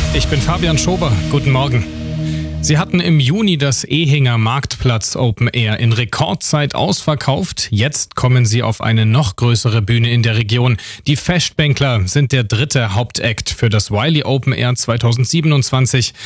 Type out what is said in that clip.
Ich bin Fabian Schober. Guten Morgen. Sie hatten im Juni das Ehinger Marktplatz Open Air in Rekordzeit ausverkauft. Jetzt kommen sie auf eine noch größere Bühne in der Region. Die Festbänkler sind der dritte Hauptakt für das Wylie Open Air 2027.